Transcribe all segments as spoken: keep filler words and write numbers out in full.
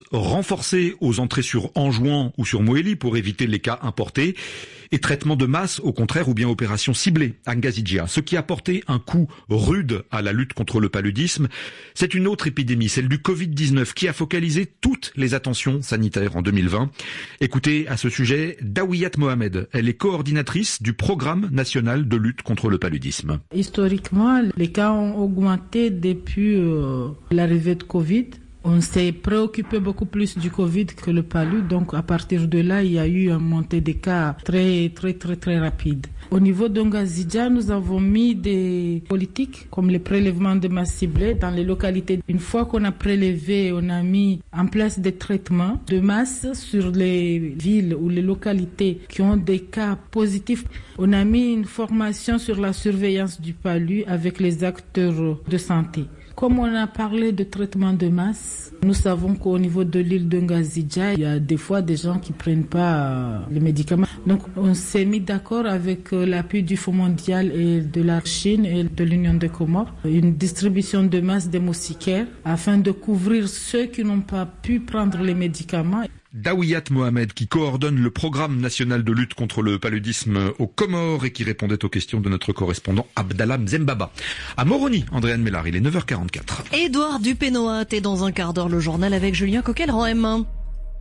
renforcées aux entrées sur Anjouan ou sur Moélie pour éviter les cas importés, et traitement de masse au contraire ou bien opération ciblée à Ngazidja. Ce qui a porté un coup rude à la lutte contre le paludisme, c'est une autre épidémie, celle du covid dix-neuf, qui a focalisé toutes les attentions sanitaires en deux mille vingt. Écoutez à ce sujet Dawiyat Mohamed, elle est coordinatrice du programme national de lutte contre le paludisme. Historiquement, les cas ont augmenté depuis euh, l'arrivée de Covid. On s'est préoccupé beaucoup plus du Covid que le palu, donc à partir de là, il y a eu une montée des cas très très très très rapide. Au niveau de Ngazidja, nous avons mis des politiques comme les prélèvements de masse ciblés dans les localités. Une fois qu'on a prélevé, on a mis en place des traitements de masse sur les villes ou les localités qui ont des cas positifs. On a mis une formation sur la surveillance du palu avec les acteurs de santé. Comme on a parlé de traitement de masse, nous savons qu'au niveau de l'île de Ngazidja, il y a des fois des gens qui prennent pas les médicaments. Donc on s'est mis d'accord avec l'appui du Fonds mondial et de la Chine et de l'Union des Comores, une distribution de masse des moustiquaires afin de couvrir ceux qui n'ont pas pu prendre les médicaments. Dawiyat Mohamed, qui coordonne le programme national de lutte contre le paludisme aux Comores et qui répondait aux questions de notre correspondant Abdallah Mzembaba. À Moroni, Andréane Mellard, il est neuf heures quarante-quatre. Édouard Dupénoat est dans un quart d'heure le journal avec Julien Coquel en M un.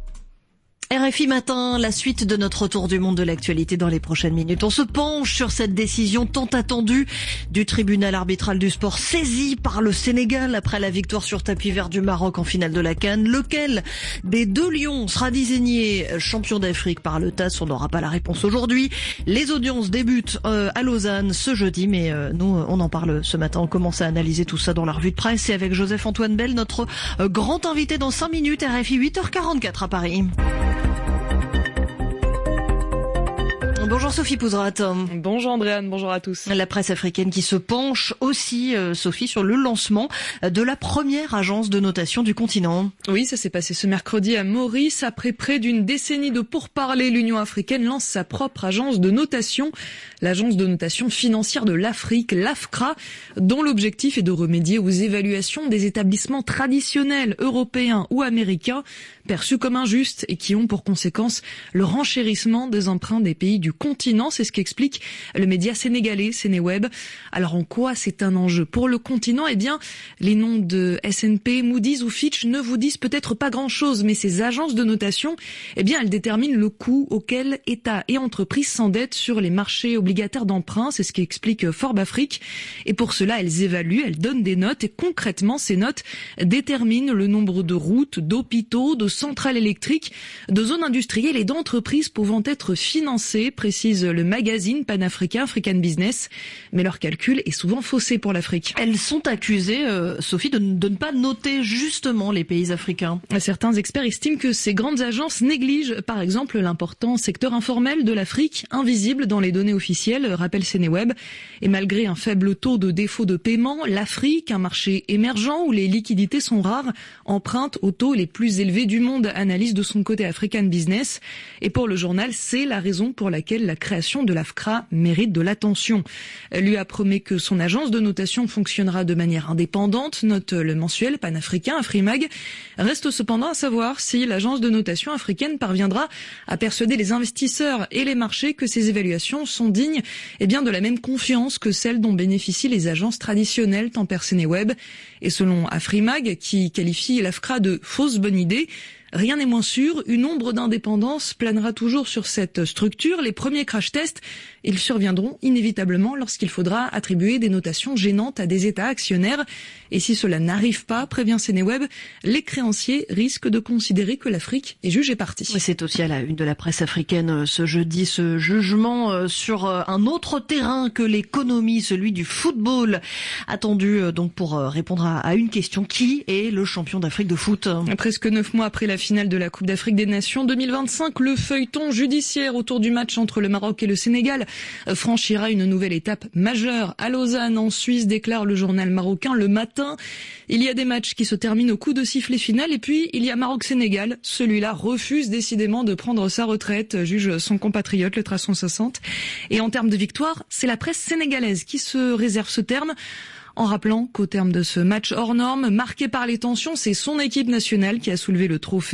R F I Matin, la suite de notre tour du monde de l'actualité dans les prochaines minutes. On se penche sur cette décision tant attendue du tribunal arbitral du sport saisi par le Sénégal après la victoire sur tapis vert du Maroc en finale de la CAN. Lequel des deux lions sera désigné champion d'Afrique par le T A S? On n'aura pas la réponse aujourd'hui. Les audiences débutent euh, à Lausanne ce jeudi, mais euh, nous, on en parle ce matin. On commence à analyser tout ça dans la revue de presse et avec Joseph-Antoine Bell, notre euh, grand invité dans cinq minutes, R F I huit heures quarante-quatre à Paris. Bonjour Sophie Pouzrat. Bonjour Andréane, bonjour à tous. La presse africaine qui se penche aussi, euh, Sophie, sur le lancement de la première agence de notation du continent. Oui, ça s'est passé ce mercredi à Maurice. Après près d'une décennie de pourparlers, l'Union africaine lance sa propre agence de notation, l'agence de notation financière de l'Afrique, l'AFCRA, dont l'objectif est de remédier aux évaluations des établissements traditionnels européens ou américains perçus comme injustes et qui ont pour conséquence le renchérissement des emprunts des pays du continent. C'est ce qu'explique le média sénégalais Sénéweb. Alors en quoi c'est un enjeu pour le continent? Eh bien, les noms de S and P, Moody's ou Fitch ne vous disent peut-être pas grand-chose, mais ces agences de notation, eh bien, elles déterminent le coût auquel États et entreprises s'endettent sur les marchés obligataires d'emprunt. C'est ce qu'explique Forbes Afrique. Et pour cela, elles évaluent, elles donnent des notes et concrètement, ces notes déterminent le nombre de routes, d'hôpitaux, de centrales électriques, de zones industrielles et d'entreprises pouvant être financées, précise le magazine panafricain African Business. Mais leur calcul est souvent faussé pour l'Afrique. Elles sont accusées, euh, Sophie, de, de ne pas noter justement les pays africains. Certains experts estiment que ces grandes agences négligent, par exemple, l'important secteur informel de l'Afrique, invisible dans les données officielles, rappelle Sénéweb. Et malgré un faible taux de défaut de paiement, l'Afrique, un marché émergent où les liquidités sont rares, emprunte aux taux les plus élevés du monde, analyse de son côté African Business. Et pour le journal, c'est la raison pour laquelle la création de l'AFCRA mérite de l'attention. Lui a promis que son agence de notation fonctionnera de manière indépendante, note le mensuel panafricain Afrimag. Reste cependant à savoir si l'agence de notation africaine parviendra à persuader les investisseurs et les marchés que ces évaluations sont dignes eh bien, de la même confiance que celles dont bénéficient les agences traditionnelles, tempère Sénéweb. Et selon Afrimag, qui qualifie l'AFCRA de fausse bonne idée, rien n'est moins sûr, une ombre d'indépendance planera toujours sur cette structure. Les premiers crash tests, ils surviendront inévitablement lorsqu'il faudra attribuer des notations gênantes à des États actionnaires. Et si cela n'arrive pas, prévient Sénéweb, les créanciers risquent de considérer que l'Afrique est jugée partie. C'est aussi à la une de la presse africaine ce jeudi, ce jugement sur un autre terrain que l'économie, celui du football, attendu donc pour répondre à une question. Qui est le champion d'Afrique de foot? Presque neuf mois après la finale de la Coupe d'Afrique des Nations deux mille vingt-cinq, le feuilleton judiciaire autour du match entre le Maroc et le Sénégal franchira une nouvelle étape majeure à Lausanne, en Suisse, déclare le journal marocain Le Matin. Il y a des matchs qui se terminent au coup de sifflet final et puis il y a Maroc-Sénégal. Celui-là refuse décidément de prendre sa retraite, juge son compatriote, le Traçon soixante. Et en termes de victoire, c'est la presse sénégalaise qui se réserve ce terme, en rappelant qu'au terme de ce match hors norme, marqué par les tensions, c'est son équipe nationale qui a soulevé le trophée.